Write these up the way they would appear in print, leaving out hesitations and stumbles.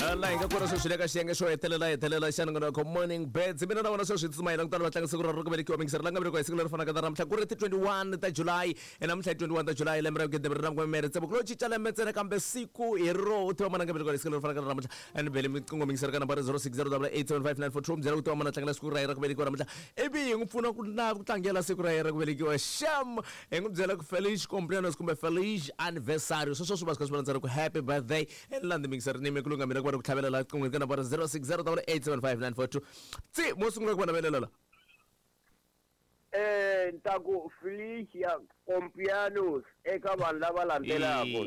la inga kora so shileka shenge sho etelela shana ko morning beds mina na wana so shitsi mai lang tala tlanga segura roko beliki wa mingser langa beliko isigla fana ka daram tlakure 21 ta July and am 21 ta July lemra ke debra ngwe mere tse buklo chitala metsena kambe siku ero utwa mana beliko isigla fana ka daram and belim kongo mingser ka number 06087594 0 utwa mana tlanga siku ra roko beliki wa ramja ebi ngufuna kuna kutlangela siku ra roko beliki wa sham engumzela ku feliz cumpleaños kumbe feliz anniversario so subas ko happy birthday and landi mingser ni mekulunga mina kwa kutlhabela la kongo ka number 06087594 tsi mosungu kwa nabelela ntaku Felicia cumpleaños eka vanhu lava landzelaka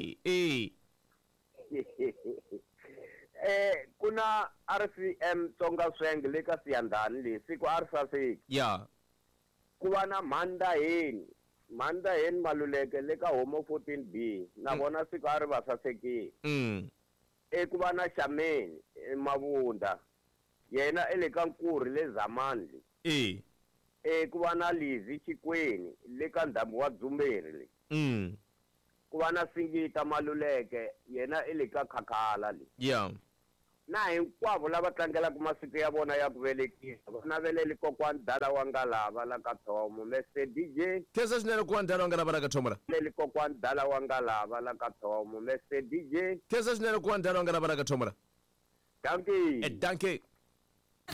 kuna RCM Tsonga Sweng le ka Siyandhani le siku arisaseki ya kuva na Manda Heni Maluleke le ka Homo 14B na vona siku ari vasaseki kuva na Shameni Mavunda yena ele ka Nkuri le Zamani kuva na Lizi Chikweni le ka Ndhambi wa Dzumberi le kuva na Singita Maluleke yena ele ka Khakhala le ya na hinkwavo lava tlangela ku masiku ya vona ya ku velekisa vana veleli kokwani Dala wa Ngalava la ka Thomo Mr DJ kesa swinene kokwani Dala wa Ngalava la ka Thomo leli kokwani Dala wa Ngalava la ka Thomo Mr DJ kesa swinene kokwani Dala wa Ngalava la ka Thomo danke danke